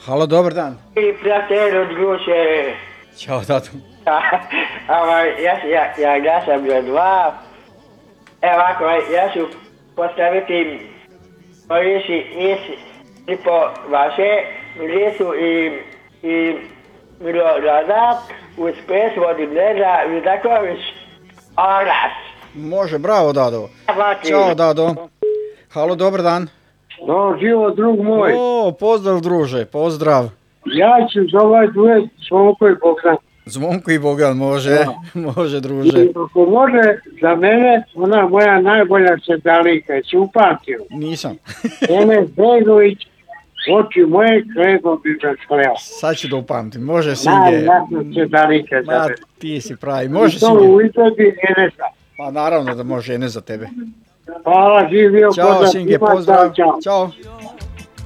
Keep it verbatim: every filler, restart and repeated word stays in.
Halo, dobar dan. I prijatelju, druže. Ćao, tato. Ovaj, ja, ja, ja glasam za dva. Evo ovako, ja ću postaviti Marisi Isipo vaše, Lisu i, i Milorada uz presvodi Neda Vidaković Oras. Može, bravo, Dado. Ćao, Dado. Halo, dobar dan. No, živo, drug moj. O, pozdrav, druže, pozdrav. Ja ću za ovaj duet Zvonko i Bogdan. Zvonko i Bogdan, može, može, druže. I ako može, za mene, ona moja najbolja sedalika, si upamtio. Nisam. Enes Bregović, oči moje, kredo bi me skleo. Sad ću da upamtim, može Singe. Najjasna sedalika za Ma, mene. ti si pravi, može I to Singe. u izvedbi Enesa. Pa naravno da može, ne za tebe. Hvala, živio, Ćao pozdrav Singe, svima, pozdrav. čao, čao. Ćao.